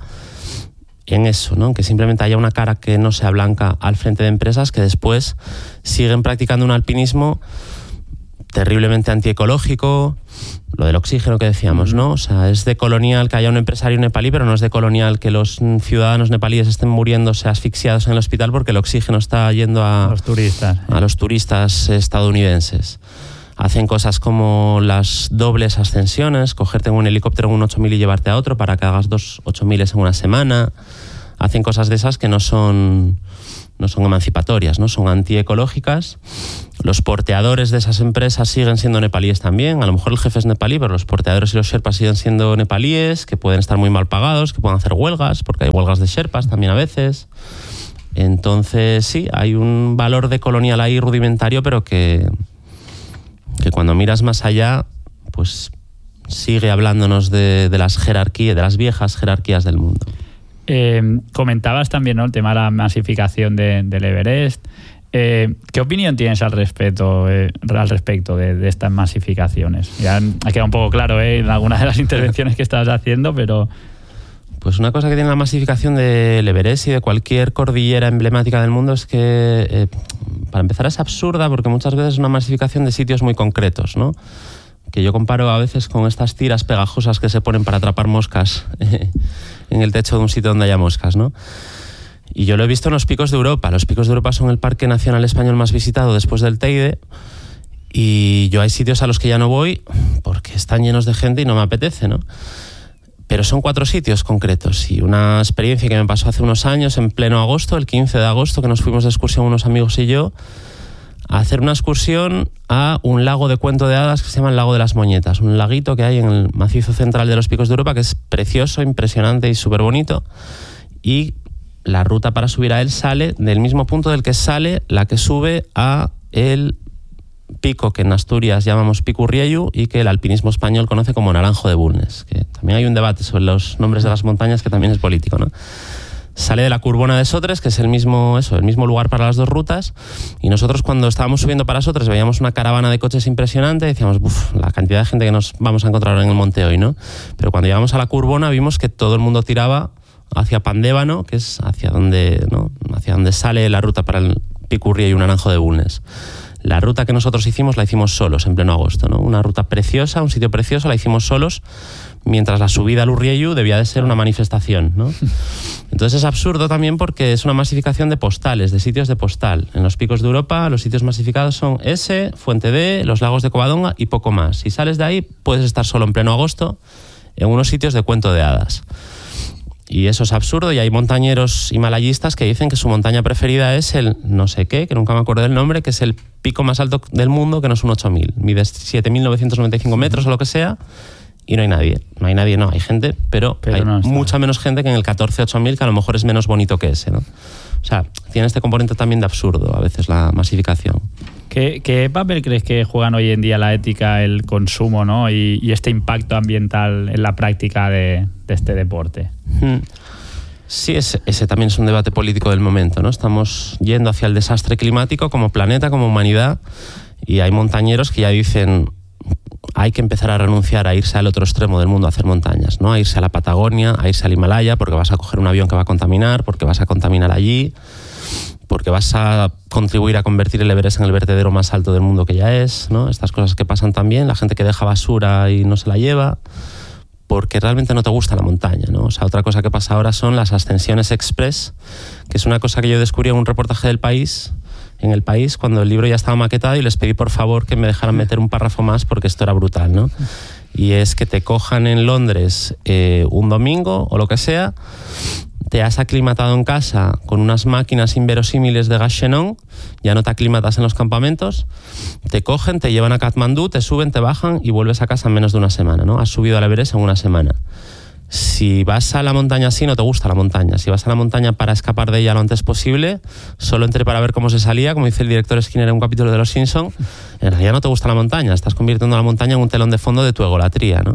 en eso, ¿no? En que simplemente haya una cara que no sea blanca al frente de empresas que después siguen practicando un alpinismo terriblemente antiecológico. Lo del oxígeno que decíamos, ¿no? O sea, es decolonial que haya un empresario nepalí, pero no es decolonial que los ciudadanos nepalíes estén muriéndose asfixiados en el hospital porque el oxígeno está yendo a, a los turistas, a los turistas estadounidenses. Hacen cosas como las dobles ascensiones, cogerte en un helicóptero en un ocho mil y llevarte a otro para que hagas dos ocho mil en una semana. Hacen cosas de esas que no son, no son emancipatorias, ¿no? Son antiecológicas. Los porteadores de esas empresas siguen siendo nepalíes también. A lo mejor el jefe es nepalí, pero los porteadores y los sherpas siguen siendo nepalíes, que pueden estar muy mal pagados, que pueden hacer huelgas, porque hay huelgas de sherpas también a veces. Entonces, sí, hay un valor de colonial ahí rudimentario, pero que, que cuando miras más allá, pues sigue hablándonos de, de las jerarquías, de las viejas jerarquías del mundo. Eh, comentabas también, ¿no?, el tema de la masificación de, del Everest. Eh, ¿Qué opinión tienes al respecto, eh, al respecto de, de estas masificaciones? Ya ha quedado un poco claro, ¿eh?, en algunas de las intervenciones que estabas haciendo, pero... Pues una cosa que tiene la masificación del Everest y de cualquier cordillera emblemática del mundo es que, eh, para empezar, es absurda porque muchas veces es una masificación de sitios muy concretos, ¿no? Que yo comparo a veces con estas tiras pegajosas que se ponen para atrapar moscas eh, en el techo de un sitio donde haya moscas, ¿no? Y yo lo he visto en los picos de Europa. Los picos de Europa son el parque nacional español más visitado después del Teide, y yo hay sitios a los que ya no voy porque están llenos de gente y no me apetece, ¿no? Pero son cuatro sitios concretos, y una experiencia que me pasó hace unos años, en pleno agosto, el quince de agosto, que nos fuimos de excursión unos amigos y yo, a hacer una excursión a un lago de cuento de hadas que se llama el Lago de las Moñetas, un laguito que hay en el macizo central de los picos de Europa, que es precioso, impresionante y súper bonito, y la ruta para subir a él sale del mismo punto del que sale la que sube a el pico que en Asturias llamamos Pico Urriellu y que el alpinismo español conoce como Naranjo de Bulnes, que también hay un debate sobre los nombres de las montañas que también es político, ¿no? Sale de la Curbona de Sotres, que es el mismo, eso, el mismo lugar para las dos rutas, y nosotros cuando estábamos subiendo para Sotres veíamos una caravana de coches impresionante y decíamos, uff, la cantidad de gente que nos vamos a encontrar en el monte hoy, ¿no? Pero cuando llegamos a la Curbona vimos que todo el mundo tiraba hacia Pandévano, que es hacia donde, ¿no?, hacia donde sale la ruta para el Pico Urriellu y Naranjo de Bulnes. La ruta que nosotros hicimos la hicimos solos en pleno agosto, ¿no? Una ruta preciosa, un sitio precioso, la hicimos solos, mientras la subida al Urriellu debía de ser una manifestación, ¿no? Entonces es absurdo también porque es una masificación de postales, de sitios de postal. En los picos de Europa los sitios masificados son ese, Fuente D, los lagos de Covadonga y poco más. Si sales de ahí puedes estar solo en pleno agosto en unos sitios de cuento de hadas. Y eso es absurdo, y hay montañeros himalayistas que dicen que su montaña preferida es el no sé qué, que nunca me acuerdo del nombre, que es el pico más alto del mundo, que no es un ocho mil, mide siete mil novecientos noventa y cinco metros o lo que sea, y no hay nadie. No hay nadie, no, hay gente, pero, pero hay no mucha menos gente que en el catorce ocho mil, que a lo mejor es menos bonito que ese, ¿no? O sea, tiene este componente también de absurdo a veces la masificación. ¿Qué, qué papel crees que juegan hoy en día la ética, el consumo, ¿no?, y, y este impacto ambiental en la práctica de, de este deporte? Sí, ese, ese también es un debate político del momento, ¿no? Estamos yendo hacia el desastre climático como planeta, como humanidad, y hay montañeros que ya dicen hay que empezar a renunciar a irse al otro extremo del mundo a hacer montañas, ¿no? A irse a la Patagonia, a irse al Himalaya, porque vas a coger un avión que va a contaminar, porque vas a contaminar allí, porque vas a contribuir a convertir el Everest en el vertedero más alto del mundo que ya es, ¿no? Estas cosas que pasan también, la gente que deja basura y no se la lleva, porque realmente no te gusta la montaña, ¿no? O sea, otra cosa que pasa ahora son las ascensiones express, que es una cosa que yo descubrí en un reportaje del País, en El País, cuando el libro ya estaba maquetado, y les pedí por favor que me dejaran meter un párrafo más porque esto era brutal, ¿no? Y es que te cojan en Londres eh, un domingo o lo que sea, te has aclimatado en casa con unas máquinas inverosímiles de gas xenón, ya no te aclimatas en los campamentos, te cogen, te llevan a Katmandú, te suben, te bajan y vuelves a casa en menos de una semana, ¿no? Has subido al Everest en una semana. Si vas a la montaña así, no te gusta la montaña. Si vas a la montaña para escapar de ella lo antes posible, solo entré para ver cómo se salía, como dice el director Skinner en un capítulo de Los Simpson, en realidad no te gusta la montaña, estás convirtiendo la montaña en un telón de fondo de tu egolatría, ¿no?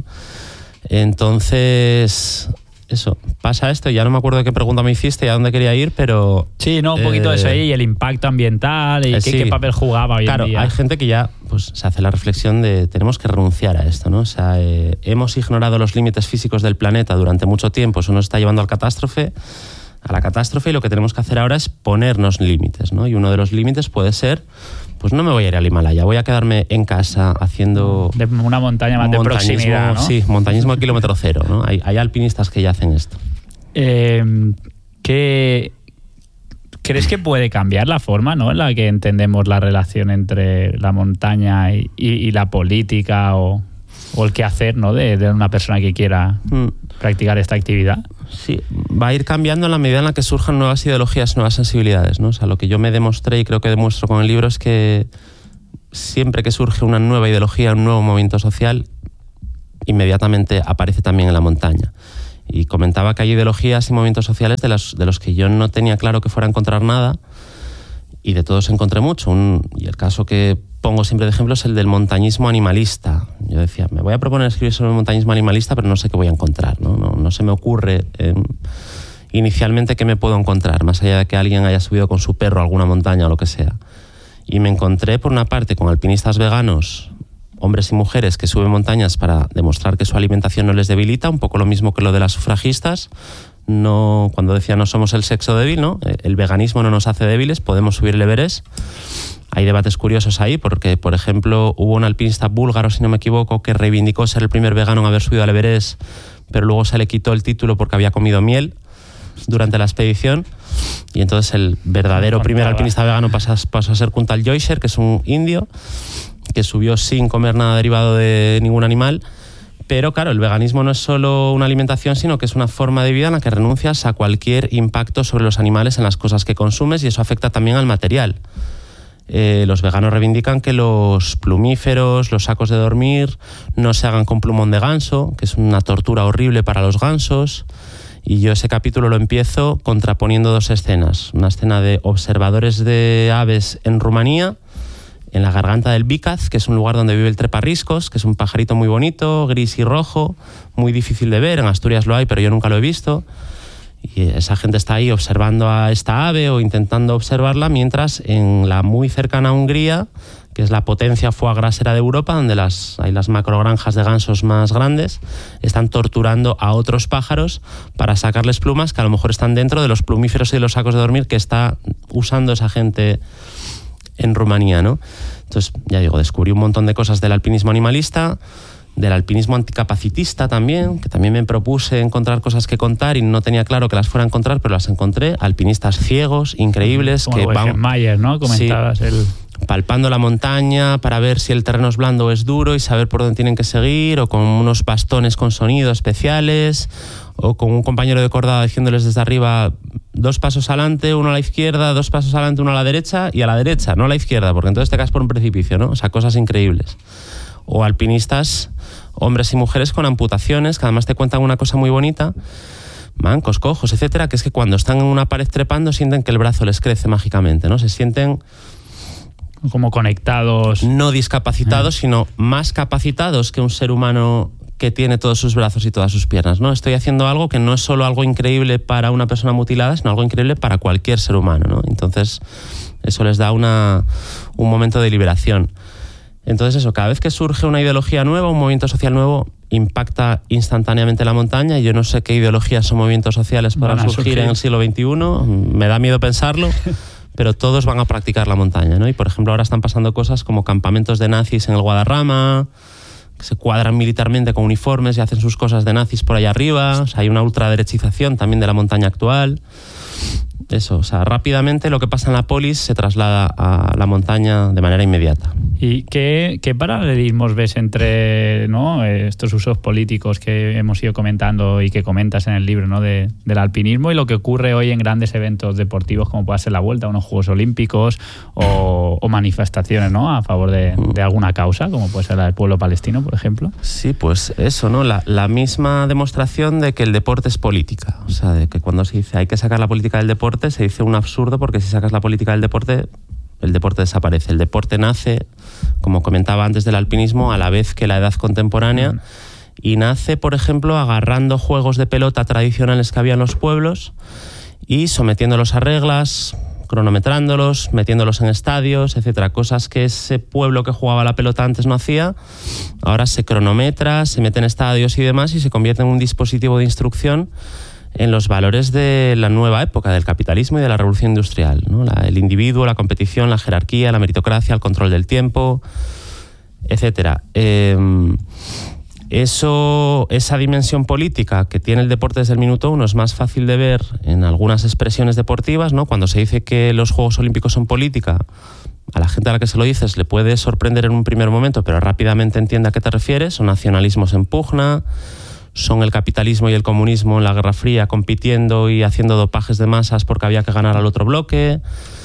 Entonces, eso, pasa esto, ya no me acuerdo de qué pregunta me hiciste y a dónde quería ir, pero... Sí, no, un poquito eh, de eso ahí, y el impacto ambiental, y eh, qué, sí. qué papel jugaba hoy claro, en día. Hay gente que ya pues, se hace la reflexión de tenemos que renunciar a esto, ¿no? O sea, eh, hemos ignorado los límites físicos del planeta durante mucho tiempo, eso nos está llevando al catástrofe, a la catástrofe, y lo que tenemos que hacer ahora es ponernos límites, ¿no? Y uno de los límites puede ser, pues no me voy a ir al Himalaya, voy a quedarme en casa haciendo... De una montaña más de proximidad, ¿no? Sí, montañismo a kilómetro cero, ¿no? Hay, hay alpinistas que ya hacen esto. Eh, ¿qué, ¿Crees que puede cambiar la forma, ¿no?, en la que entendemos la relación entre la montaña y, y, y la política? O... o el qué hacer, ¿no? de, de una persona que quiera mm. practicar esta actividad. Sí, va a ir cambiando en la medida en la que surjan nuevas ideologías, nuevas sensibilidades, ¿no? O sea, lo que yo me demostré y creo que demuestro con el libro es que siempre que surge una nueva ideología, un nuevo movimiento social, inmediatamente aparece también en la montaña. Y comentaba que hay ideologías y movimientos sociales de los, de los que yo no tenía claro que fuera a encontrar nada, y de todos encontré mucho. Un, y el caso que pongo siempre de ejemplo es el del montañismo animalista. Yo decía, me voy a proponer escribir sobre el montañismo animalista, pero no sé qué voy a encontrar, ¿no? No, no se me ocurre eh, inicialmente qué me puedo encontrar, más allá de que alguien haya subido con su perro a alguna montaña o lo que sea. Y me encontré, por una parte, con alpinistas veganos, hombres y mujeres que suben montañas para demostrar que su alimentación no les debilita, un poco lo mismo que lo de las sufragistas. No, cuando decía no somos el sexo débil, ¿no? El veganismo no nos hace débiles, podemos subir el Everest. Hay debates curiosos ahí, porque, por ejemplo, hubo un alpinista búlgaro, si no me equivoco, que reivindicó ser el primer vegano en haber subido al Everest, pero luego se le quitó el título porque había comido miel durante la expedición. Y entonces el verdadero primer alpinista vegano pasó, pasó a ser Kuntal Joycer, que es un indio, que subió sin comer nada derivado de ningún animal. Pero claro, el veganismo no es solo una alimentación, sino que es una forma de vida en la que renuncias a cualquier impacto sobre los animales en las cosas que consumes, y eso afecta también al material. Eh, los veganos reivindican que los plumíferos, los sacos de dormir, no se hagan con plumón de ganso, que es una tortura horrible para los gansos. Y yo ese capítulo lo empiezo contraponiendo dos escenas. Una escena de observadores de aves en Rumanía, en la garganta del Bicaz, que es un lugar donde vive el treparriscos, que es un pajarito muy bonito, gris y rojo, muy difícil de ver. En Asturias lo hay, pero yo nunca lo he visto. Y esa gente está ahí observando a esta ave o intentando observarla, mientras en la muy cercana Hungría, que es la potencia foie grasera de Europa, donde las, hay las macrogranjas de gansos más grandes, están torturando a otros pájaros para sacarles plumas que a lo mejor están dentro de los plumíferos y de los sacos de dormir que está usando esa gente en Rumanía, ¿no? Entonces, ya digo, descubrí un montón de cosas del alpinismo animalista, del alpinismo anticapacitista también, que también me propuse encontrar cosas que contar y no tenía claro que las fuera a encontrar, pero las encontré. Alpinistas ciegos, increíbles, como que van... Mayer, ¿no? Comentabas, sí, el... palpando la montaña para ver si el terreno es blando o es duro y saber por dónde tienen que seguir, o con unos bastones con sonido especiales, o con un compañero de cordada diciéndoles desde arriba dos pasos adelante, uno a la izquierda, dos pasos adelante, uno a la derecha, y a la derecha, no a la izquierda, porque entonces te caes por un precipicio, ¿no? O sea, cosas increíbles. O alpinistas, hombres y mujeres con amputaciones, que además te cuentan una cosa muy bonita, mancos, cojos, etcétera, que es que cuando están en una pared trepando sienten que el brazo les crece mágicamente, ¿no? Se sienten como conectados. No discapacitados, eh. sino más capacitados que un ser humano que tiene todos sus brazos y todas sus piernas, ¿no? Estoy haciendo algo que no es solo algo increíble para una persona mutilada, sino algo increíble para cualquier ser humano, ¿no? Entonces, eso les da una, un momento de liberación. Entonces eso, cada vez que surge una ideología nueva, un movimiento social nuevo, impacta instantáneamente la montaña. Y yo no sé qué ideologías o movimientos sociales podrán surgir, surgir en el siglo veintiuno, me da miedo pensarlo, pero todos van a practicar la montaña, ¿no? Y por ejemplo ahora están pasando cosas como campamentos de nazis en el Guadarrama, que se cuadran militarmente con uniformes y hacen sus cosas de nazis por allá arriba. O sea, hay una ultraderechización también de la montaña actual. Eso, o sea, rápidamente lo que pasa en la polis se traslada a la montaña de manera inmediata. ¿Y qué, qué paralelismos ves entre, ¿no?, estos usos políticos que hemos ido comentando y que comentas en el libro, ¿no?, de, del alpinismo y lo que ocurre hoy en grandes eventos deportivos como puede ser la Vuelta a unos Juegos Olímpicos o, o manifestaciones, ¿no?, a favor de, de alguna causa, como puede ser la del pueblo palestino, por ejemplo? Sí, pues eso, ¿no? La, la misma demostración de que el deporte es política. O sea, de que cuando se dice hay que sacar la política del deporte, se dice un absurdo, porque si sacas la política del deporte, el deporte desaparece. El deporte nace, como comentaba antes del alpinismo, a la vez que la edad contemporánea, mm. y nace, por ejemplo, agarrando juegos de pelota tradicionales que había en los pueblos y sometiéndolos a reglas, cronometrándolos, metiéndolos en estadios, etcétera. Cosas que ese pueblo que jugaba la pelota antes no hacía, ahora se cronometra, se mete en estadios y demás, y se convierte en un dispositivo de instrucción en los valores de la nueva época del capitalismo y de la revolución industrial, ¿no? La, el individuo, la competición, la jerarquía, la meritocracia, el control del tiempo, etcétera. Eh, eso, esa dimensión política que tiene el deporte desde el minuto uno es más fácil de ver en algunas expresiones deportivas, ¿no? Cuando se dice que los Juegos Olímpicos son política, a la gente a la que se lo dices le puede sorprender en un primer momento, pero rápidamente entiende a qué te refieres. Son nacionalismos en pugna, son el capitalismo y el comunismo en la Guerra Fría compitiendo y haciendo dopajes de masas porque había que ganar al otro bloque.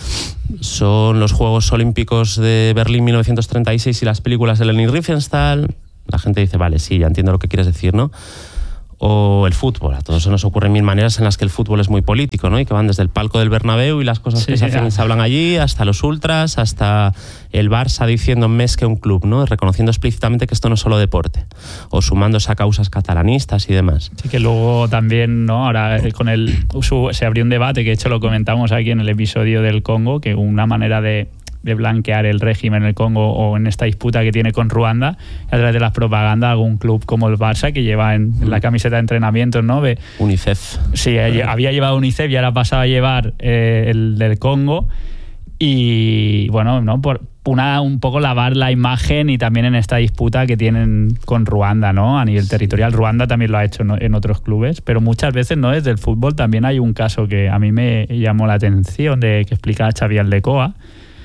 Son los Juegos Olímpicos de Berlín mil novecientos treinta y seis y las películas de Leni Riefenstahl. La gente dice, vale, sí, ya entiendo lo que quieres decir, ¿no? O el fútbol. A todos se nos ocurren mil maneras en las que el fútbol es muy político, ¿no? Y que van desde el palco del Bernabéu y las cosas sí, que se hacen y se hablan allí, hasta los ultras, hasta el Barça diciendo més que un club, ¿no? Reconociendo explícitamente que esto no es solo deporte. O sumándose a causas catalanistas y demás. Sí, que luego también, ¿no? Ahora con el su, se abrió un debate, que de hecho lo comentamos aquí en el episodio del Congo, que una manera de de blanquear el régimen en el Congo o en esta disputa que tiene con Ruanda a través de las propagandas de algún club como el Barça, que lleva en, en la camiseta de entrenamientos, ¿no? De, UNICEF. Sí, había llevado UNICEF y ahora pasaba a llevar eh, el del Congo y bueno, ¿no? Por una, un poco lavar la imagen y también en esta disputa que tienen con Ruanda, ¿no? A nivel territorial. Ruanda también lo ha hecho, ¿no? En otros clubes, pero muchas veces, ¿no? Desde el fútbol también hay un caso que a mí me llamó la atención, de que explicaba Xavi Aldecoa.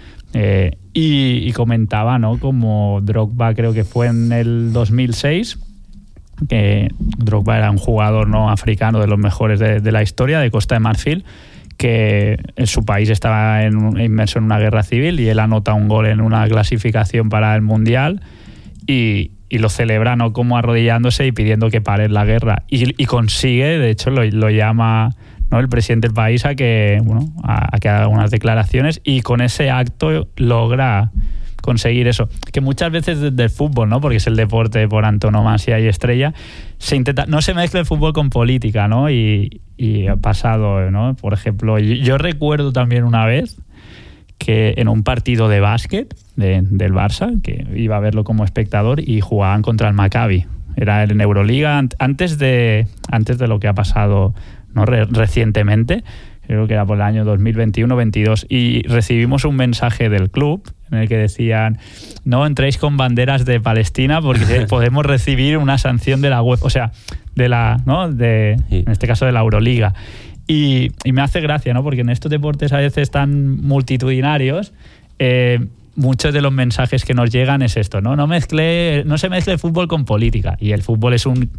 Eh, y, y comentaba, ¿no? Como Drogba, creo que fue en el dos mil seis, que Drogba era un jugador, ¿no? africano de los mejores de, de la historia, de Costa de Marfil, que en su país estaba en, inmerso en una guerra civil y él anota un gol en una clasificación para el Mundial y, y lo celebra, ¿no? Como arrodillándose y pidiendo que pare la guerra, y, y consigue, de hecho lo, lo llama, ¿no? el presidente del país a que, bueno, a, a que haga unas declaraciones, y con ese acto logra conseguir eso. Que muchas veces desde el fútbol, ¿no? porque es el deporte por antonomasia y estrella, se intenta, no se mezcla el fútbol con política, ¿no? Y, y ha pasado, ¿no? Por ejemplo, yo, yo recuerdo también una vez que en un partido de básquet de, del Barça, que iba a verlo como espectador, y jugaban contra el Maccabi. Era en Euroliga, antes de, antes de lo que ha pasado, ¿no? Re, recientemente, creo que era por el año dos mil veintiuno veintidós, y recibimos un mensaje del club en el que decían: no entréis con banderas de Palestina porque podemos recibir una sanción de la UEFA, o sea, de la, ¿no? de, sí. en este caso de la Euroliga. Y, y me hace gracia, ¿no? porque en estos deportes a veces tan multitudinarios, eh, muchos de los mensajes que nos llegan es esto, ¿no? No mezcle, no se mezcle el fútbol con política. Y el fútbol es un,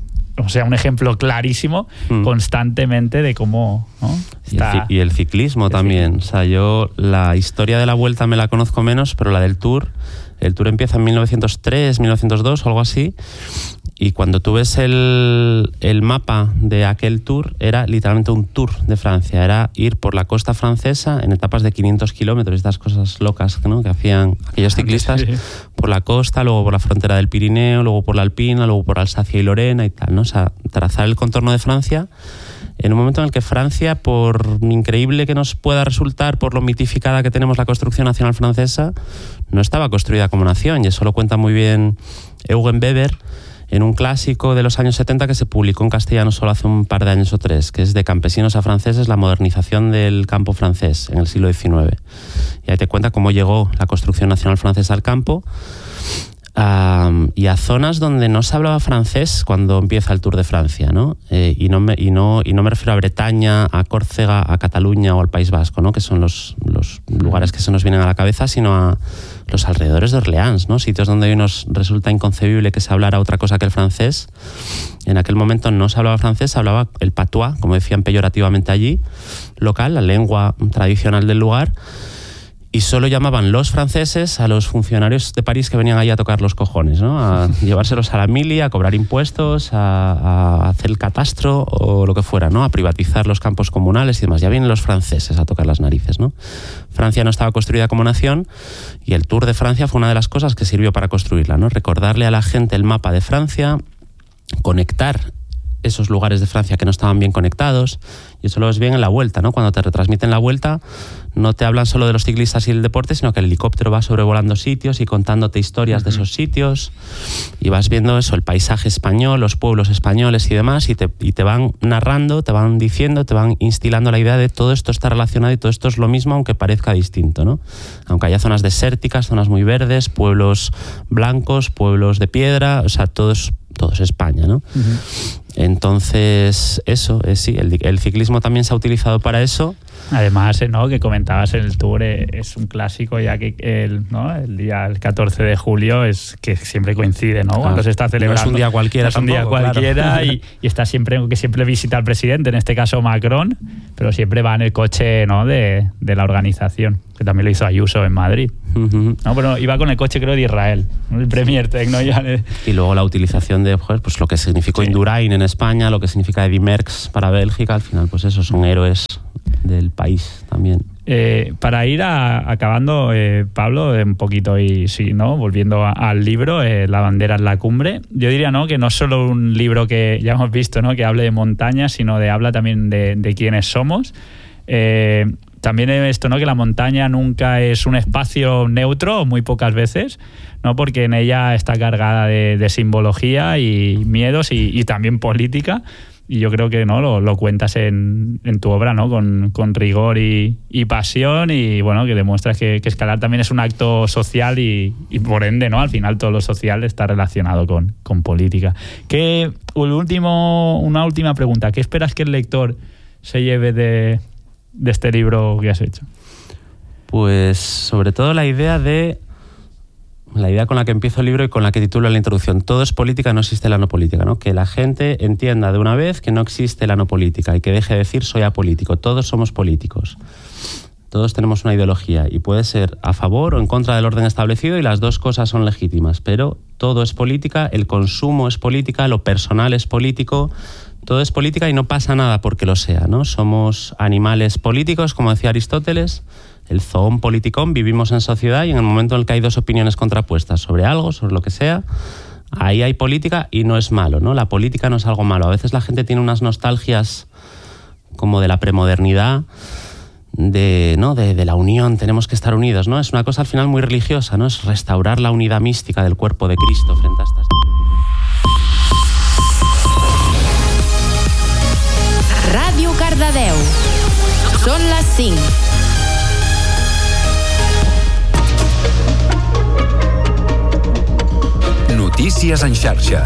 o sea, un ejemplo clarísimo mm. constantemente de cómo, ¿no? Está... Y, el, y el ciclismo el también. Ciclismo. O sea, yo la historia de la Vuelta me la conozco menos, pero la del Tour, el Tour empieza en mil novecientos tres, mil novecientos dos o algo así. Y cuando tú ves el, el mapa de aquel tour, era literalmente un tour de Francia. Era ir por la costa francesa en etapas de quinientos kilómetros, estas cosas locas, ¿no? que hacían aquellos ciclistas, sí. por la costa, luego por la frontera del Pirineo, luego por la Alpina, luego por Alsacia y Lorena y tal, ¿no? O sea, trazar el contorno de Francia en un momento en el que Francia, por increíble que nos pueda resultar, por lo mitificada que tenemos la construcción nacional francesa, no estaba construida como nación. Y eso lo cuenta muy bien Eugen Weber en un clásico de los años setenta que se publicó en castellano solo hace un par de años o tres, que es De campesinos a franceses, la modernización del campo francés en el siglo diecinueve. Y ahí te cuenta cómo llegó la construcción nacional francesa al campo, um, y a zonas donde no se hablaba francés cuando empieza el Tour de Francia, ¿no? Eh, y, no me, y, no, y no me refiero a Bretaña, a Córcega, a Cataluña o al País Vasco, ¿no? que son los, los lugares que se nos vienen a la cabeza, sino a los alrededores de Orleans, ¿no? Sitios donde hoy nos resulta inconcebible que se hablara otra cosa que el francés. En aquel momento no se hablaba francés, se hablaba el patois, como decían peyorativamente allí, local, la lengua tradicional del lugar, y solo llamaban los franceses a los funcionarios de París que venían allí a tocar los cojones, ¿no? A llevárselos a la mili, a cobrar impuestos, a, a hacer el catastro o lo que fuera, ¿no? A privatizar los campos comunales y demás. Ya vienen los franceses a tocar las narices, ¿no? Francia no estaba construida como nación, y el Tour de Francia fue una de las cosas que sirvió para construirla, ¿no? Recordarle a la gente el mapa de Francia, conectar esos lugares de Francia que no estaban bien conectados, y eso lo ves bien en la Vuelta, ¿no? Cuando te retransmiten la Vuelta, no te hablan solo de los ciclistas y el deporte, sino que el helicóptero va sobrevolando sitios y contándote historias uh-huh. de esos sitios, y vas viendo eso, el paisaje español, los pueblos españoles y demás, y te, y te van narrando, te van diciendo, te van instilando la idea de todo esto está relacionado y todo esto es lo mismo, aunque parezca distinto, ¿no? Aunque haya zonas desérticas, zonas muy verdes, pueblos blancos, pueblos de piedra, o sea, todo es todo es España, ¿no? Uh-huh. Entonces, eso, eh, sí, el, el ciclismo también se ha utilizado para eso. Además, ¿no?, que comentabas en el Tour, eh, es un clásico ya que el, ¿no?, el día el catorce de julio es que siempre coincide, ¿no? Claro. Cuando se está celebrando. No es un día cualquiera. No es un tampoco, día cualquiera, claro. y, y está siempre, que siempre visita al presidente, en este caso Macron, pero siempre va en el coche, ¿no?, de, de la organización, que también lo hizo Ayuso en Madrid. Uh-huh. No, pero iba con el coche, creo, de Israel, ¿no?, el Premier Tech, ¿no? Ya le... Y luego la utilización de, pues, pues lo que significó sí. Indurain en España, lo que significa Eddy Merckx para Bélgica, al final, pues eso, son héroes del país también. Eh, para ir a, acabando, eh, Pablo, un poquito y sí, ¿no?, volviendo a, al libro, eh, La bandera en la cumbre, yo diría, ¿no?, que no es solo un libro que ya hemos visto, ¿no?, que hable de montaña, sino de habla también de, de quiénes somos. Eh, también esto, ¿no?, que la montaña nunca es un espacio neutro, muy pocas veces, ¿no?, porque en ella está cargada de, de simbología y miedos y, y también política. Y yo creo que no lo, lo cuentas en, en tu obra, ¿no?, con, con rigor y, y pasión, y bueno, que demuestras que, que escalar también es un acto social y, y por ende, ¿no?, al final todo lo social está relacionado con, con política. ¿Qué, un último, una última pregunta, ¿qué esperas que el lector se lleve de, de este libro que has hecho? Pues sobre todo la idea de la idea con la que empiezo el libro y con la que titulo la introducción: todo es política, no existe la no política, ¿no? Que la gente entienda de una vez que no existe la no política y que deje de decir soy apolítico. Todos somos políticos, todos tenemos una ideología y puede ser a favor o en contra del orden establecido, y las dos cosas son legítimas, pero todo es política, el consumo es política, lo personal es político, todo es política y no pasa nada porque lo sea, ¿no? Somos animales políticos, como decía Aristóteles, el zoon politikon, vivimos en sociedad, y en el momento en el que hay dos opiniones contrapuestas sobre algo, sobre lo que sea, ahí hay política y no es malo, ¿no? La política no es algo malo. A veces la gente tiene unas nostalgias como de la premodernidad, de, ¿no?, de, de la unión, tenemos que estar unidos, ¿no? Es una cosa al final muy religiosa, ¿no? Es restaurar la unidad mística del cuerpo de Cristo frente a estas... Ràdio Cardedeu. Són les cinc. Notícies en xarxa.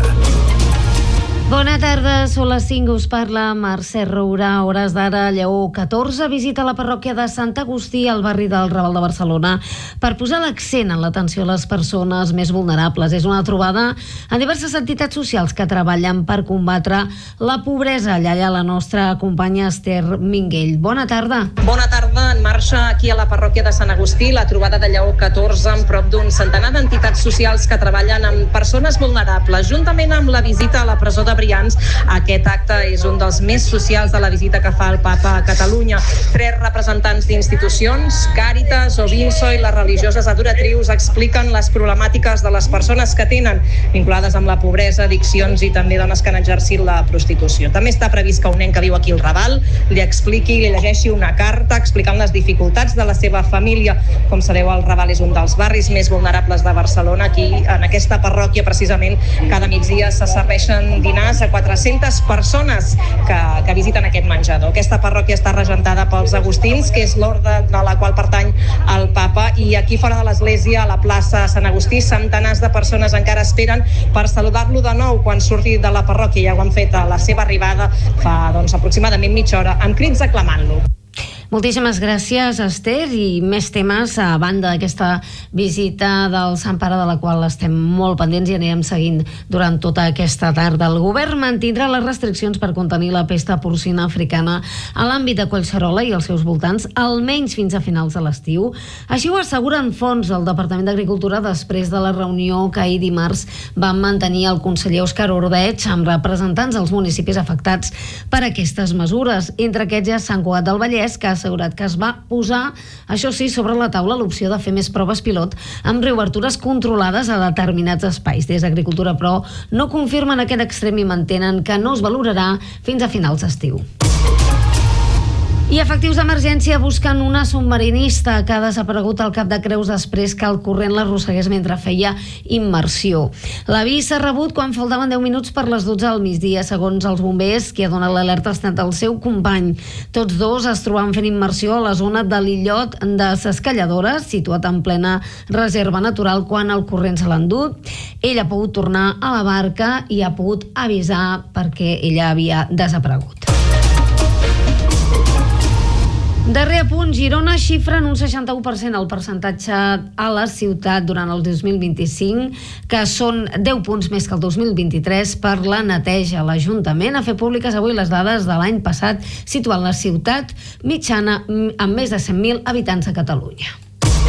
Bona tarda, són les cinc, us parla Mercè Roura. Hores d'ara, Lleó catorze visita la parròquia de Sant Agustí al barri del Raval de Barcelona per posar l'accent en l'atenció a les persones més vulnerables. És una trobada a diverses entitats socials que treballen per combatre la pobresa. Allà hi ha la nostra companya Esther Minguell. Bona tarda. Bona tarda, en marxa aquí a la parròquia de Sant Agustí la trobada de Lleó catorze amb prop d'un centenar d'entitats socials que treballen amb persones vulnerables. Juntament amb la visita a la presó de Brians, aquest acte és un dels més socials de la visita que fa el Papa a Catalunya. Tres representants d'institucions, Càritas, Ovinso i les religioses adoratrius, expliquen les problemàtiques de les persones que tenen vinculades amb la pobresa, addiccions i també dones que han exercit la prostitució. També està previst que un nen que viu aquí al Raval li expliqui i li llegeixi una carta explicant les dificultats de la seva família. Com sabeu, el Raval és un dels barris més vulnerables de Barcelona. Aquí, en aquesta parròquia, precisament, cada migdia se serveixen dinars a quatre-centes persones que, que visiten aquest menjador. Aquesta parròquia està regentada pels agustins, que és l'orde de la qual pertany el Papa, i aquí fora de l'església, a la plaça Sant Agustí, centenars de persones encara esperen per saludar-lo de nou quan surti de la parròquia. Ja ho han fet a la seva arribada fa doncs, aproximadament mitja hora, amb crits aclamant-lo. Moltíssimes gràcies, Esther, i més temes a banda d'aquesta visita del Sant Pare, de la qual estem molt pendents i anirem seguint durant tota aquesta tarda. El govern mantindrà les restriccions per contenir la pesta porcina africana a l'àmbit de Collserola i els seus voltants, almenys fins a finals de l'estiu. Així ho asseguren fonts del Departament d'Agricultura després de la reunió que ahir dimarts van mantenir el conseller Òscar Ordeig amb representants dels municipis afectats per aquestes mesures. Entre aquests ja Sant Cugat del Vallès, que ha assegurat que es va posar, això sí, sobre la taula l'opció de fer més proves pilot amb reobertures controlades a determinats espais. Des d'Agricultura, però, no confirmen aquest extrem i mantenen que no es valorarà fins a finals d'estiu. I efectius d'emergència busquen una submarinista que ha desaparegut al Cap de Creus després que el corrent l'arrossegués mentre feia immersió. L'avís s'ha rebut quan faltaven deu minuts per les dotze del migdia. Segons els bombers, qui ha donat l'alerta ha estat el seu company. Tots dos es trobaven fent immersió a la zona de l'illot de ses Calladores, situat en plena reserva natural, quan el corrent se l'ha endut. Ell ha pogut tornar a la barca i ha pogut avisar perquè ella havia desaparegut. Darrer apunt, Girona xifra en un seixanta-u per cent el percentatge a la ciutat durant el dos mil vint-i-cinc, que són deu punts més que el dos mil vint-i-tres per la neteja. L'Ajuntament ha fet públiques avui les dades de l'any passat, situant la ciutat mitjana amb més de cent mil habitants a Catalunya.